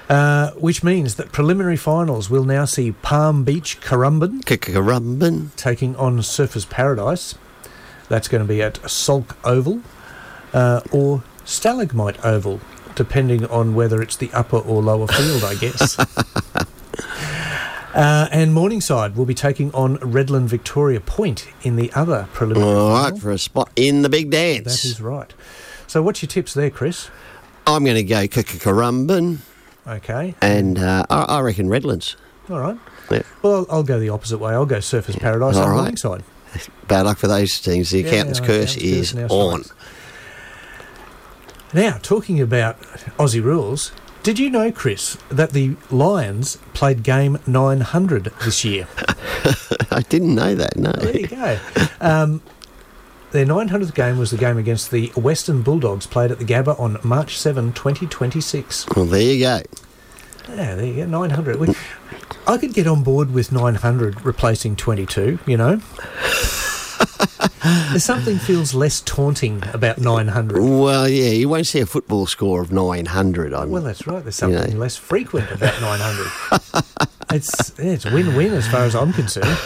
which means that preliminary finals will now see Palm Beach Currumbin taking on Surfers Paradise. That's going to be at Salk Oval or Stalagmite Oval, depending on whether it's the upper or lower field, I guess. And Morningside will be taking on Redland Victoria Point in the other preliminary final. All right, for a spot in the big dance. That is right. So what's your tips there, Chris? I'm going to go Currumbin. Okay. And I reckon Redlands. All right. Yeah. Well, I'll go the opposite way. I'll go Surfers Paradise and Morningside. Bad luck for those teams. The accountant's curse is on. Now, talking about Aussie rules, did you know, Chris, that the Lions played game 900 this year? I didn't know that, no. There you go. Their 900th game was the game against the Western Bulldogs, played at the Gabba on March 7, 2026. Well, there you go. Yeah, there you go, 900. I could get on board with 900 replacing 22, you know. There's something feels less taunting about 900. Well, yeah, you won't see a football score of 900. Well, that's right. There's something less frequent about 900. It's win-win as far as I'm concerned.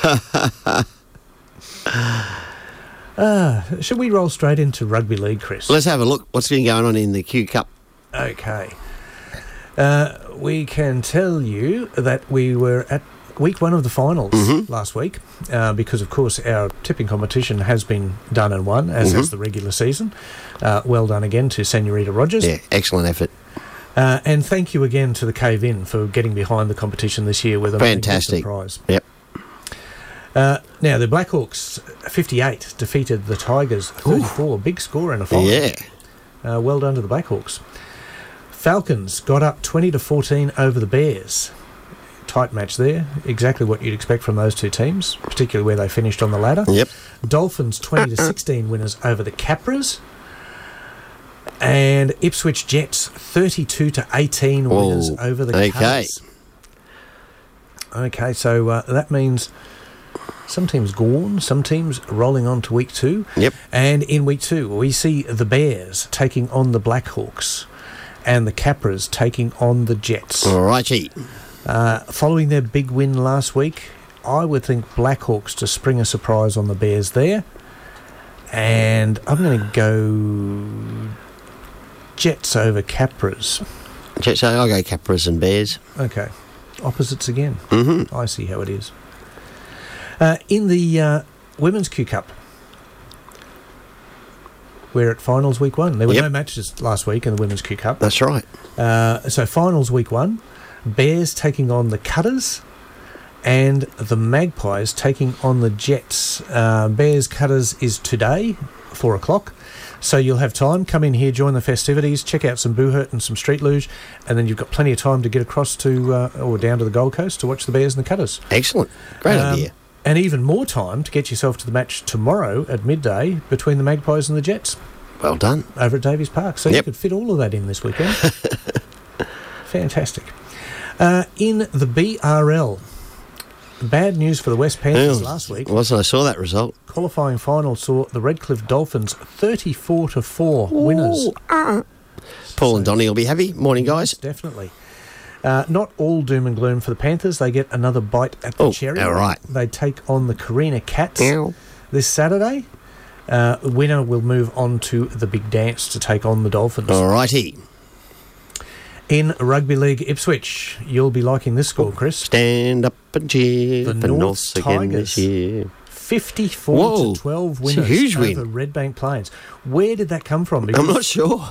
Should we roll straight into rugby league, Chris? Let's have a look. What's been going on in the Q Cup? Okay. We can tell you that we were at week one of the finals last week because, of course, our tipping competition has been done and won, as has the regular season. Well done again to Senorita Rogers. Yeah, excellent effort. And thank you again to the Cave Inn for getting behind the competition this year with a fantastic prize. Yep. Now, the Blackhawks, 58, defeated the Tigers, 34. Ooh. Big score in a final. Yeah. Well done to the Blackhawks. Falcons got up 20-14 over the Bears. Tight match there. Exactly what you'd expect from those two teams, particularly where they finished on the ladder. Yep. Dolphins, 20-16 winners over the Capras. And Ipswich Jets, 32-18 winners over the Cars. Okay, so that means some teams gone, some teams rolling on to week two. Yep. And in week two, we see the Bears taking on the Blackhawks and the Capras taking on the Jets. All righty. Following their big win last week, I would think Blackhawks to spring a surprise on the Bears there. And I'm going to go Jets over Capras. Jets, I'll go Capras and Bears. Okay. Opposites again. Mm-hmm. I see how it is. In the Women's Q Cup, we're at finals week one. There were no matches last week in the Women's Q Cup. That's right. So finals week one, Bears taking on the Cutters and the Magpies taking on the Jets. Bears Cutters is today, 4 o'clock. So you'll have time. Come in here, join the festivities, check out some Boohurt and some Street Luge, and then you've got plenty of time to get across to or down to the Gold Coast to watch the Bears and the Cutters. Excellent. Great idea. And even more time to get yourself to the match tomorrow at midday between the Magpies and the Jets. Well done. Over at Davies Park. So you could fit all of that in this weekend. Fantastic. In the BRL, bad news for the West Panthers last week. I saw that result. Qualifying final saw the Redcliffe Dolphins 34-4 winners. Paul and Donnie will be happy. Morning, guys. Definitely. Not all doom and gloom for the Panthers. They get another bite at the cherry. All right. They take on the Carina Cats this Saturday. The winner will move on to the big dance to take on the Dolphins. All righty. In Rugby League Ipswich, you'll be liking this score, Chris. Stand up and cheer. The North Tigers. 54-12 winners huge over win. Redbank Plains. Where did that come from? I'm not sure.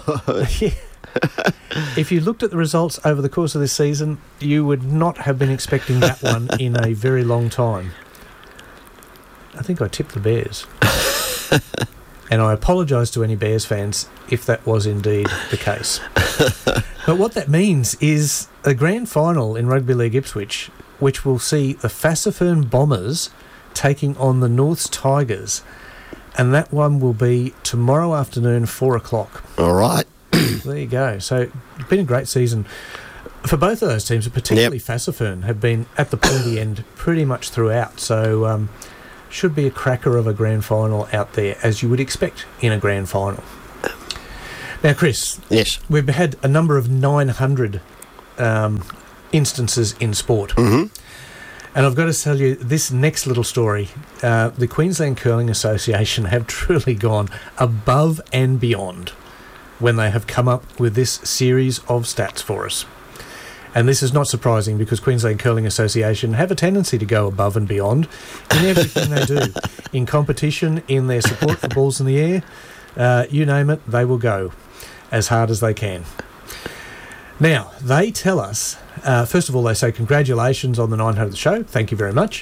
If you looked at the results over the course of this season, you would not have been expecting that one in a very long time. I think I tipped the Bears. And I apologise to any Bears fans if that was indeed the case. But what that means is a grand final in Rugby League Ipswich, which will see the Fassifern Bombers taking on the Norths Tigers. And that one will be tomorrow afternoon, 4 o'clock. All right. There you go. So it's been a great season for both of those teams, particularly Fassifern have been at the pointy end pretty much throughout. So should be a cracker of a grand final out there, as you would expect in a grand final. Now, Chris. Yes. We've had a number of 900 instances in sport. Mm-hmm. And I've got to tell you this next little story. The Queensland Curling Association have truly gone above and beyond when they have come up with this series of stats for us. And this is not surprising because Queensland Curling Association have a tendency to go above and beyond in everything they do. In competition, in their support for balls in the air, you name it, they will go as hard as they can. Now, they tell us, first of all, they say congratulations on the 900th show. Thank you very much.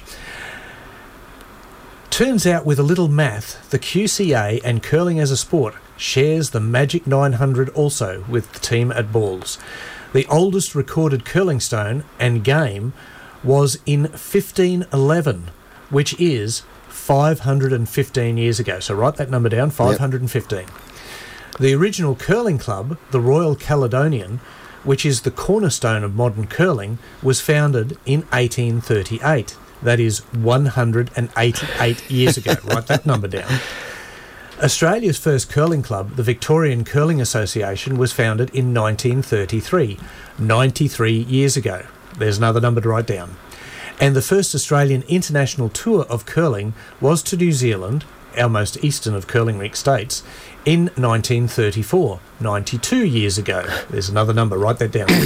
Turns out with a little math, the QCA and curling as a sport shares the magic 900 also with the team at Balls. The oldest recorded curling stone and game was in 1511, which is 515 years ago. So write that number down, 515. Yep. The original curling club, the Royal Caledonian, which is the cornerstone of modern curling, was founded in 1838. That is 188 years ago. Write that number down. Australia's first curling club, the Victorian Curling Association, was founded in 1933, 93 years ago. There's another number to write down. And the first Australian international tour of curling was to New Zealand, our most eastern of curling rink states, in 1934, 92 years ago. There's another number, write that down.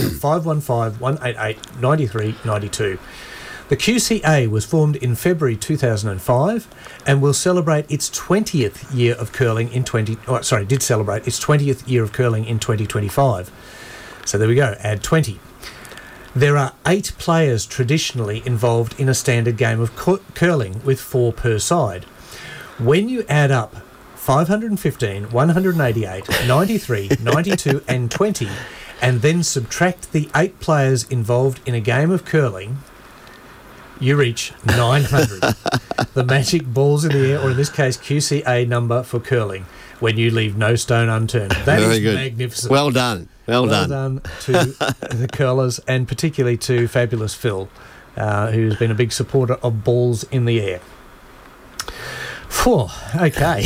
515-188-93-92. The QCA was formed in February 2005 and will celebrate its 20th year of curling in did celebrate its 20th year of curling in 2025. So there we go, add 20. There are 8 players traditionally involved in a standard game of curling with 4 per side. When you add up 515, 188, 93, 92 and 20 and then subtract the 8 players involved in a game of curling, you reach 900. The magic balls in the air, or in this case QCA number for curling, when you leave no stone unturned. That Very is good. Magnificent. Well done. Well done to the curlers, and particularly to Fabulous Phil, who's been a big supporter of balls in the air. Phew, okay.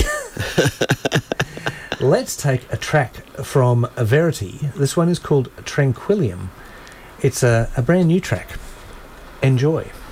Let's take a track from Verity. This one is called Tranquillium. It's a brand new track. Enjoy.